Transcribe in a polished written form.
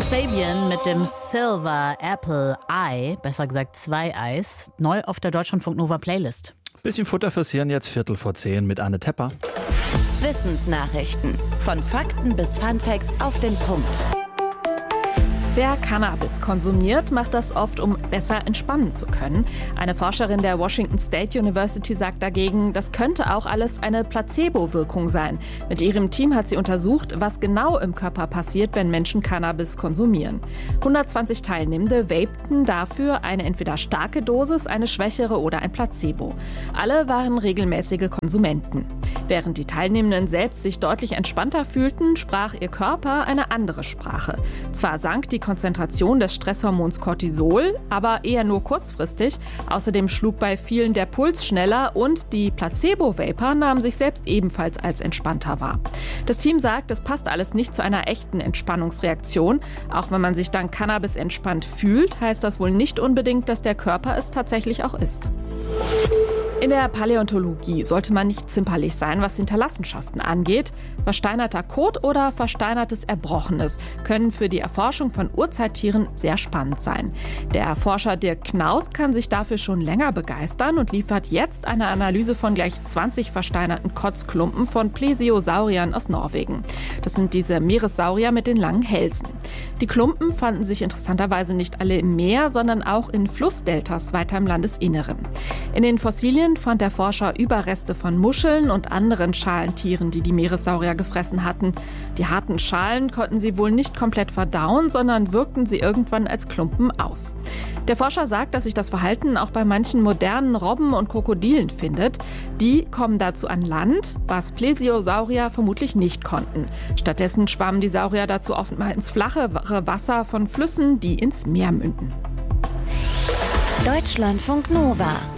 Sabian mit dem Silver Apple Eye, besser gesagt 2 Eyes, neu auf der Deutschlandfunk Nova Playlist. Bisschen Futter fürs Hirn jetzt 10:15 mit Anne Tepper. Wissensnachrichten. Von Fakten bis Funfacts auf den Punkt. Wer Cannabis konsumiert, macht das oft, um besser entspannen zu können. Eine Forscherin der Washington State University sagt dagegen, das könnte auch alles eine Placebo-Wirkung sein. Mit ihrem Team hat sie untersucht, was genau im Körper passiert, wenn Menschen Cannabis konsumieren. 120 Teilnehmende vapten dafür eine entweder starke Dosis, eine schwächere oder ein Placebo. Alle waren regelmäßige Konsumenten. Während die Teilnehmenden selbst sich deutlich entspannter fühlten, sprach ihr Körper eine andere Sprache. Zwar sank die Konzentration des Stresshormons Cortisol, aber eher nur kurzfristig. Außerdem schlug bei vielen der Puls schneller und die Placebo-Vapor nahmen sich selbst ebenfalls als entspannter wahr. Das Team sagt, es passt alles nicht zu einer echten Entspannungsreaktion. Auch wenn man sich dank Cannabis entspannt fühlt, heißt das wohl nicht unbedingt, dass der Körper es tatsächlich auch ist. In der Paläontologie sollte man nicht zimperlich sein, was Hinterlassenschaften angeht. Versteinerter Kot oder versteinertes Erbrochenes können für die Erforschung von Urzeittieren sehr spannend sein. Der Forscher Dirk Knaus kann sich dafür schon länger begeistern und liefert jetzt eine Analyse von gleich 20 versteinerten Kotzklumpen von Plesiosauriern aus Norwegen. Das sind diese Meeressaurier mit den langen Hälsen. Die Klumpen fanden sich interessanterweise nicht alle im Meer, sondern auch in Flussdeltas weiter im Landesinneren. In den Fossilien fand der Forscher Überreste von Muscheln und anderen Schalentieren, die die Meeressaurier gefressen hatten. Die harten Schalen konnten sie wohl nicht komplett verdauen, sondern wirkten sie irgendwann als Klumpen aus. Der Forscher sagt, dass sich das Verhalten auch bei manchen modernen Robben und Krokodilen findet. Die kommen dazu an Land, was Plesiosaurier vermutlich nicht konnten. Stattdessen schwammen die Saurier dazu oftmals ins flachere Wasser von Flüssen, die ins Meer münden. Deutschlandfunk Nova.